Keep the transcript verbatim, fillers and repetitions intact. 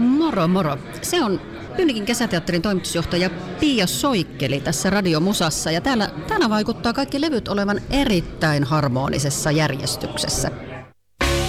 Moro moro. Se on Pyynikin kesäteatterin toimitusjohtaja Pia Soikkeli tässä Radiomusassa ja täällä, täällä vaikuttaa kaikki levyt olevan erittäin harmonisessa järjestyksessä.